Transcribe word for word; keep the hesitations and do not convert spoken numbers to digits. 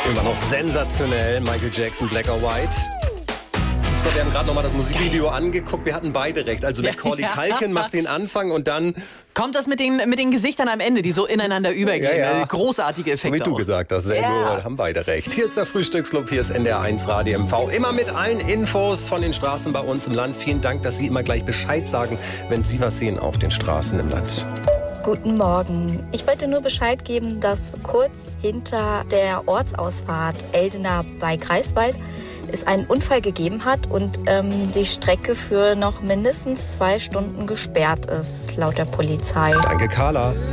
Immer noch sensationell, Michael Jackson, Black or White. So, wir haben gerade noch mal das Musikvideo Geil. angeguckt. Wir hatten beide recht. Also Macaulay Culkin macht den Anfang und dann... Kommt das mit den, mit den Gesichtern am Ende, die so ineinander übergehen. Ja, ja. Großartige Effekte. So wie du auch. gesagt hast, sehr ja. gut. Haben beide recht. Hier ist der Frühstücksclub, hier ist N D R eins Radio M V. Immer mit allen Infos von den Straßen bei uns im Land. Vielen Dank, dass Sie immer gleich Bescheid sagen, wenn Sie was sehen auf den Straßen im Land. Guten Morgen. Ich wollte nur Bescheid geben, dass kurz hinter der Ortsausfahrt Eldena bei Greifswald es einen Unfall gegeben hat und ähm, die Strecke für noch mindestens zwei Stunden gesperrt ist, laut der Polizei. Danke, Carla.